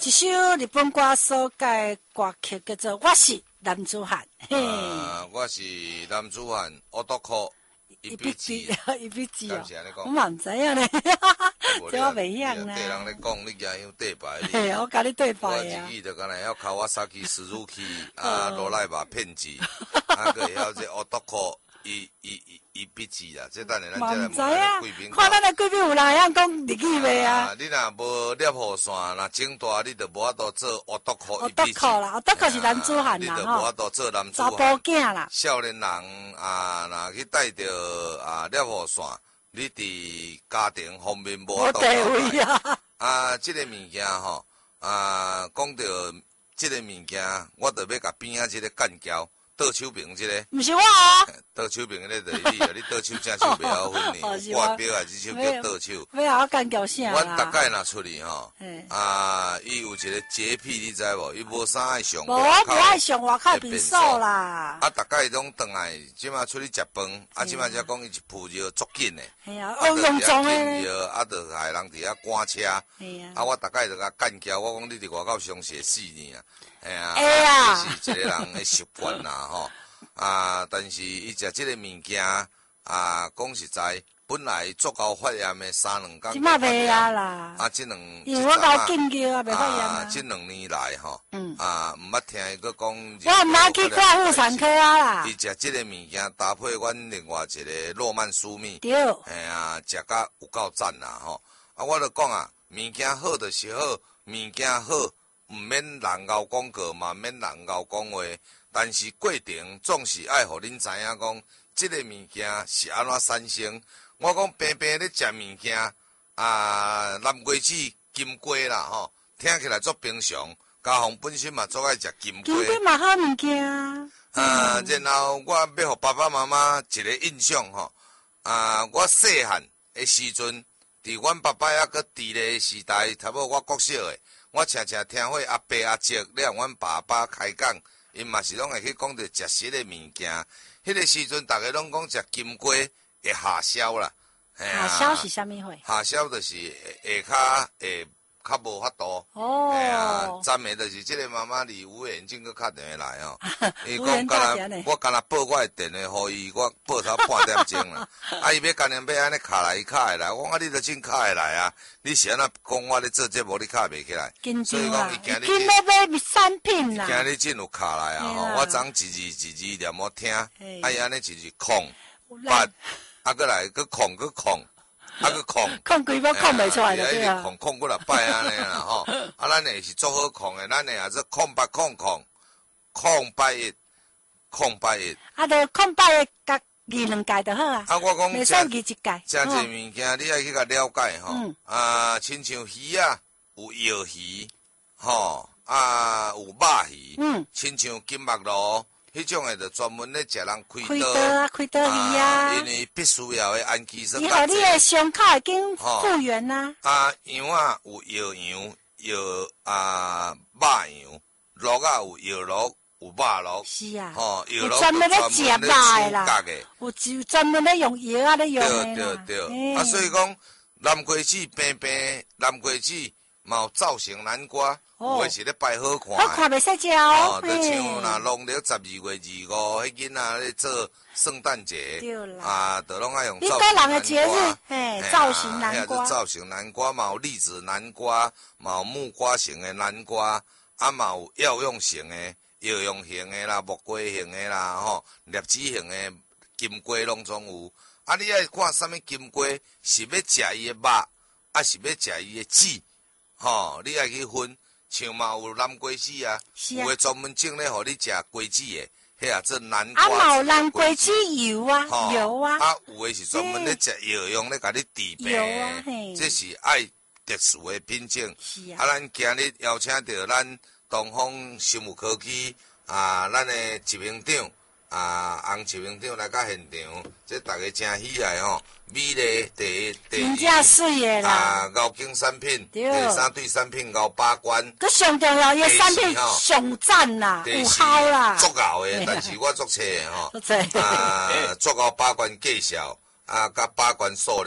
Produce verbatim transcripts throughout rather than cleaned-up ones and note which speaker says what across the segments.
Speaker 1: 一首日本歌所改的歌曲叫做《我是男子汉》。嘿，
Speaker 2: 啊，我是男子汉，我都靠一笔字，
Speaker 1: 一笔字哦。
Speaker 2: 我
Speaker 1: 嘛唔知影咧，这我袂晓啦。
Speaker 2: 对人咧讲，你惊有对白。
Speaker 1: 嘿，我甲你对白啊。
Speaker 2: 我自己就干来要考我萨基斯鲁基啊，罗赖吧骗子，啊个要这我都靠一一一一笔字啦。这等下咱再来问咱贵宾。
Speaker 1: 看咱的贵宾有人会晓讲日语袂啊？
Speaker 2: 你若无摄雨伞，若整大你就无法度做我都靠一笔字。
Speaker 1: 我都靠啦，我都靠是男子汉啦
Speaker 2: 吼。你就无法度做男子汉。
Speaker 1: 查甫囝啦。
Speaker 2: 少年人啊，若去带着啊摄雨伞，你伫家庭方面无法度。
Speaker 1: 地位啊！
Speaker 2: 啊，即、这个物件吼，啊，讲到即个物件，我着要甲边仔即个干交，倒手柄即、这个。
Speaker 1: 毋是我哦。
Speaker 2: 倒手柄迄个就是你，你倒手正手袂晓分呢。挂表还是手叫倒手。
Speaker 1: 要啊，我干交啥啦？
Speaker 2: 阮大概若出去吼，啊，伊有一个洁癖，你知无？伊无啥爱上。
Speaker 1: 无，我无爱上外口便所啦。
Speaker 2: 啊，大概拢转来，即马出去食饭，啊，即马才讲伊一铺就足紧诶。
Speaker 1: 系啊，哦，用装诶。
Speaker 2: 啊，着害人伫遐赶车。
Speaker 1: 系啊。
Speaker 2: 啊，我大概着甲干交，我讲你伫外口上写四年啊。哎呀，
Speaker 1: 哎呀，
Speaker 2: 这是一个人的习惯啦吼。啊，但是伊食即个物件啊，讲实在，本来足够发炎的三两工。即
Speaker 1: 马袂啊啦。
Speaker 2: 啊，即两。
Speaker 1: 因为我搞禁叫啊，袂发炎啊。
Speaker 2: 即两年来吼，
Speaker 1: 嗯，
Speaker 2: 啊，毋捌听伊佫讲。
Speaker 1: 我毋捌去看妇产科啊啦。
Speaker 2: 伊食即个物件搭配阮另外一个诺曼苏蜜。
Speaker 1: 对。
Speaker 2: 哎呀，食甲有够赞啦吼！啊，我著讲啊，物件好就是好，物件好。毋免人熬广告，嘛免人熬讲话，但是过程总是爱互恁知影讲，即个物件是安怎产生。我讲平平咧食物件，啊，南瓜子、金瓜啦吼，听起来足平常。家父本身嘛足爱食金瓜。
Speaker 1: 金瓜嘛好物件啊。
Speaker 2: 啊，然后我要互爸爸妈妈一个印象吼，啊，我细汉的时阵，伫阮爸爸还阁伫咧时代，差不多我国小诶。我常常听会阿伯阿叔咧，阮爸爸开讲，因嘛是拢会去讲着食食的物件。迄个时阵，逐个拢讲食金瓜会下消啦。
Speaker 1: 下消是啥物货？
Speaker 2: 下消就是下骹会较无法度。哦。哎呀，暂时就是即个妈妈离吴眼镜佮敲电话来哦。伊讲干那，我干那报我的电话互伊，我报头半点钟啦。啊，伊要干那要安尼敲来，伊敲会来。我讲啊，你著真敲会来啊！你是安怎讲我咧做节目，你敲袂起来？所以讲，伊今日
Speaker 1: 今日买产品啦。
Speaker 2: 今日真有敲来啊！吼，我昨一字一字念我听，啊伊安尼一字空八，啊搁来搁空搁空。啊，个空，
Speaker 1: 空几把空袂出来的对啊。
Speaker 2: 空空过来摆安尼啦吼，啊，咱诶是做好空诶，咱诶也是空八空空，空八一，空八一。啊，
Speaker 1: 着空八一甲二两届就好啊。
Speaker 2: 啊，我讲
Speaker 1: 袂使二一届。
Speaker 2: 真侪物件你爱去甲了解吼，啊，亲像鱼啊，有药鱼，吼，啊，有肉鱼，嗯，亲像金目鱸。迄种诶，就专门咧食人开刀，
Speaker 1: 开刀啊，开刀鱼啊，
Speaker 2: 因为必须要诶氨基酸。
Speaker 1: 以后你诶伤口会经复原呐。
Speaker 2: 啊，羊啊有药羊，药啊肉羊，肉啊有药肉，有肉肉。
Speaker 1: 是啊。
Speaker 2: 吼，药肉
Speaker 1: 专门咧食肉诶啦。
Speaker 2: 有
Speaker 1: 就专门咧用药啊咧用诶
Speaker 2: 啦。对对对。啊，所以讲南瓜子平平，南瓜子嘛有造成南瓜。有诶是咧摆好看，
Speaker 1: 好看袂使食哦。
Speaker 2: 就像若农历十二月二五，迄囡仔咧做圣诞节，啊，就拢爱用造型南瓜，
Speaker 1: 嘿，造型南瓜，
Speaker 2: 造型南瓜嘛有栗子南瓜，嘛有木瓜型诶南瓜，啊嘛有药用型诶、药用型诶啦、木瓜型诶啦，吼，叶子型诶金瓜拢总有。啊，你爱看啥物金瓜，是要食伊诶肉，啊是要食伊诶籽，吼，你爱去分。像嘛有南瓜子啊，有诶专门种咧，互你食瓜子诶，迄啊做南瓜。
Speaker 1: 啊，嘛有南瓜子油啊，油啊。
Speaker 2: 啊，有诶是专门咧食药用咧，甲你治病诶，这是爱特殊诶品种。是啊。啊，咱今日邀请到咱东方生物科技啊，咱诶执行长啊，洪执行长来到现场，这大家真喜爱吼。美丽第第
Speaker 1: 真正水诶啦！
Speaker 2: 啊，高精产品，第三对产品高把关。
Speaker 1: 佮上重要，伊产品上赞啦，有效啦。
Speaker 2: 足够诶，但是我足册诶吼。
Speaker 1: 足册。
Speaker 2: 啊，足够把关介绍，啊，甲把关数量，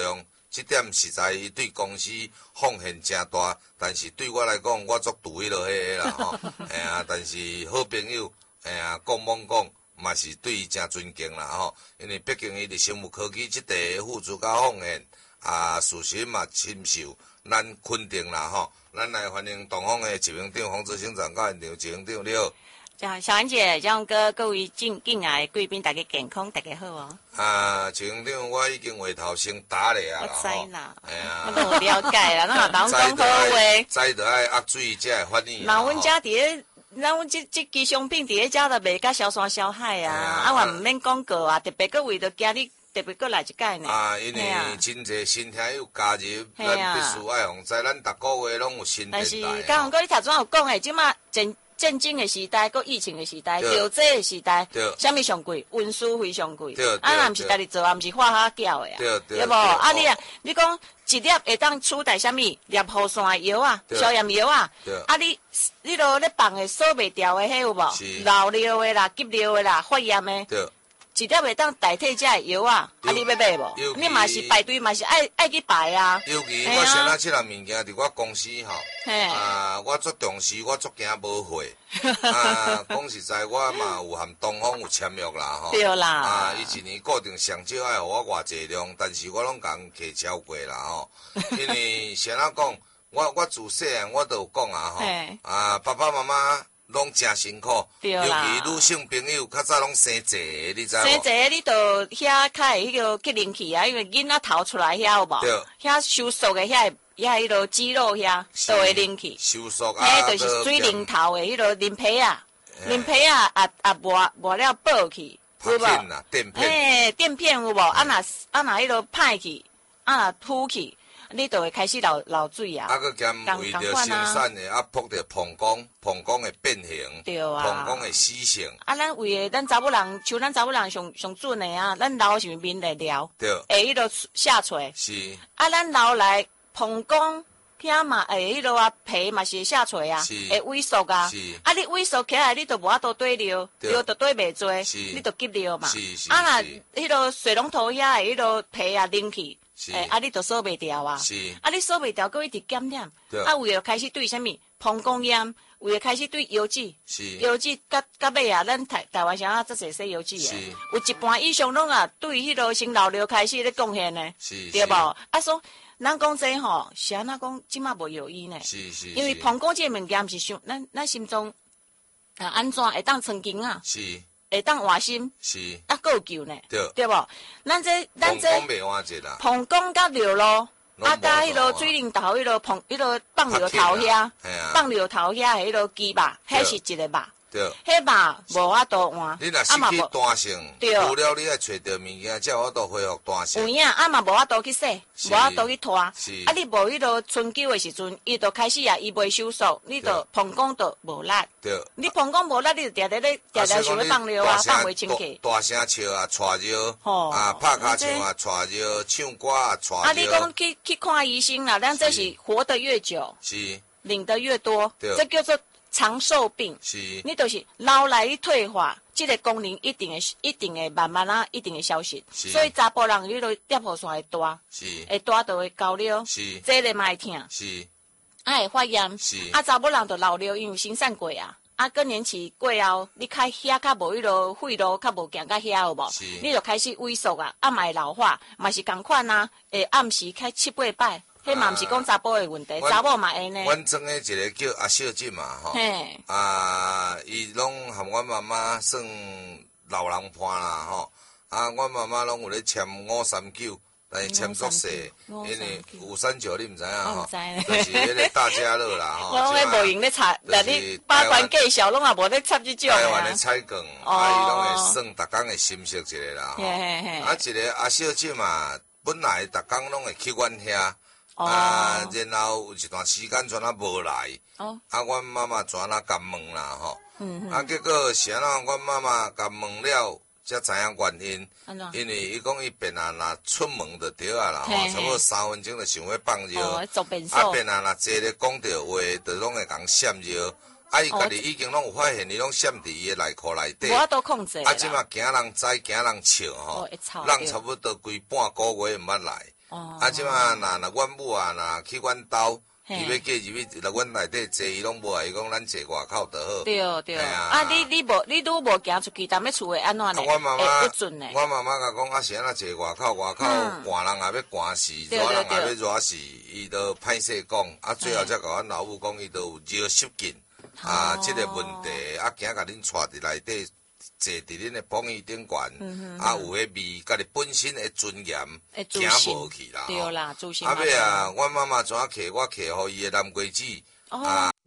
Speaker 2: 这点实在伊对公司奉献真大，但是对我来讲，我足除迄落迄个啦吼，哎呀，但是好朋友，哎呀，讲懵讲，嘛是对伊真尊敬啦吼，因为毕竟伊伫生物科技即块付出甲奉献，啊，事实嘛深受咱肯定啦吼，咱来欢迎东方的执行长黄执行长到现场，执行长你好。
Speaker 3: 小安姐、江哥，各位敬敬爱贵宾，大家健康，大家好哦。
Speaker 2: 啊，执行长，我已经话头先打你啊
Speaker 3: 啦，我知啦，
Speaker 2: 哎呀，
Speaker 3: 我都有了解啦，咱也当讲好话。
Speaker 2: 知就爱压水才会发现。
Speaker 3: 那阮遮伫咧，咱阮即即支商品伫咧遮都卖甲小山小海啊，啊，我毋免广告啊，特别搁为着今日特别搁来一届呢。
Speaker 2: 啊，因为真侪新听友加入，咱必须爱互知，咱逐个月拢有新电台。但
Speaker 3: 是，江宏哥，你头先有讲诶，即马真。战争的时代，搁疫情的时代，调剂的时代，啥物上贵？运输费上贵。啊，若毋是家己做，啊，毋是花下缴的啊，对无？啊，你啊，你讲一粒会当取代啥物？粒雨伞的药啊，消炎药啊。啊，你你落咧放的锁袂掉的，迄有无？老尿的啦，急尿的啦，发炎的。一粒会当代替这的药啊，啊，你要买无？你嘛是排队，嘛是爱爱去排啊。
Speaker 2: 尤其我先啊，即项物件伫我公司吼，啊，我足重视，我足惊无货。啊，讲实在，我嘛有含东方有签约啦吼。
Speaker 3: 对啦。
Speaker 2: 啊，伊一年固定上少爱互我偌济量，但是我拢共摕超过啦吼。因为先啊讲，我我自细汉我都有讲啊吼，啊，爸爸妈妈。拢真辛苦，尤其女性朋友较早拢生济，你知无？
Speaker 3: 生济你着遐较会迄个激灵气啊，因为囡仔头出来遐有无？对。遐收缩的遐遐迄个肌肉遐都会灵气。
Speaker 2: 收缩啊。
Speaker 3: 迄就是水灵头的迄个鳞皮啊，鳞皮啊啊啊磨磨了爆去，
Speaker 2: 有无？垫片。
Speaker 3: 嘿，垫片有无？啊若啊若迄个歹去，啊若凸去。你就会开始流流水啊！
Speaker 2: 啊，佮兼为着生产的啊，扑着膀胱，膀胱的变形，
Speaker 3: 对啊，
Speaker 2: 膀胱的死性。
Speaker 3: 啊，咱为的咱查某人，像咱查某人上上准的啊，咱流是面来聊，
Speaker 2: 对，
Speaker 3: 会迄落下垂。
Speaker 2: 是。
Speaker 3: 啊，咱流来膀胱遐嘛，会迄落啊皮嘛是下垂啊，会萎缩啊。是。啊，你萎缩起来，你就无法度对尿，尿就对袂做，你就急尿嘛。是是。啊，若迄落水龙头遐的迄落皮啊拎去。诶，啊，你都锁袂掉啊！是，啊，你锁袂掉，佮一直减点。啊，为了开始对啥物膀胱炎，为了开始对油脂，是，油脂甲甲尾啊，咱台台湾啥啊，这些洗油脂啊，有一半以上拢啊，对迄落先老瘤开始咧贡献呢，是，对无？啊，说咱讲这吼，是安那讲，即马无药医呢，是是，因为膀胱这物件毋是想，咱咱心脏啊安怎会当曾经啊？是。会当换心，是啊，够有救呢，对对无？咱这咱这
Speaker 2: 膀胱袂换者啦，
Speaker 3: 膀胱甲尿路，啊甲迄落水龙头迄落膀迄落放尿头遐，放尿头遐迄落鸡肉，迄是一个肉。对，迄嘛无法度换，
Speaker 2: 你若失去弹性，除了你爱找到物件，才有法度恢复弹性。
Speaker 3: 有影，啊嘛无法度去洗，无法度去拖。是，啊你无迄落春秋的时阵，伊就开始啊，伊袂收缩，你就膀胱就无力。对，你膀胱无力，你就定定咧，定定想要放尿啊，放袂清气。
Speaker 2: 大声笑啊，喘热，啊拍骹唱啊，喘热，唱歌啊，喘热。
Speaker 3: 啊，你讲去去看医生啦，咱这是活得越久，是领得越多，这叫做。长寿病，是，你就是老来退化，这个功能一定会一定会慢慢啊，一定会消失。所以查甫人迄落尿泡酸会大，是，会大就会高尿，是，这个嘛会痛，是，啊会发炎，是，啊查某人就老尿，因为生产过啊，啊更年期过后，你开遐较无迄落血路较无行到遐有无？是，你就开始萎缩啊，啊嘛会老化，嘛是共款啊，会暗时开七八摆。迄嘛毋是讲查甫的问题，查某嘛会呢。
Speaker 2: 阮庄的一个叫阿小姐嘛，吼，啊，伊拢含阮妈妈算老人伴啦，吼，啊，阮妈妈拢有咧签五三九，但是签足细，因为五三九你毋知影吼，就是迄个大家乐啦，吼。
Speaker 3: 我迄无用咧查，但你八关介绍拢也无咧插即种
Speaker 2: 台湾的菜梗，啊，伊拢会算逐工会心息一个啦，吼。啊，一个阿小姐嘛，本来逐工拢会去阮遐。啊，然后有一段时间全啊无来，哦、啊，阮妈妈全啊甲问啦吼，嗯嗯、啊，结果是安怎？阮妈妈甲问了，才知影原因，因为伊讲伊变啊，若出门就对啊啦，吼，差不多三分钟就想要放尿，哦、啊，变啊，若坐咧讲着话，就拢会共闪尿。啊！伊家己已经拢有发现，伊拢闪伫伊诶内裤内底。
Speaker 3: 无法度控制。
Speaker 2: 啊，即马惊人知，惊人笑吼，人差不多规半个月毋捌来。
Speaker 3: 哦。
Speaker 2: 啊，即马若若阮母啊，若去阮兜。伊要嫁入去，来阮内底坐，伊拢无爱，伊讲咱坐外口就好。
Speaker 3: 对对。啊，你你无，你愈无行出去，踮咧厝会安怎呢？
Speaker 2: 我妈妈，
Speaker 3: 不准呢。
Speaker 2: 我妈妈甲讲，啊是安怎坐外口，外口寒人也要寒死，热人也要热死，伊都歹势讲，啊最后才甲阮老母讲，伊都有热湿劲，啊，即个问题，啊惊甲恁带伫内底。坐伫恁的捧椅顶悬，啊，有迄味，家己本身的尊严行无去啦。
Speaker 3: 对啦，自信。
Speaker 2: 啊尾啊，阮妈妈怎啊摕我摕互伊的南瓜子，啊，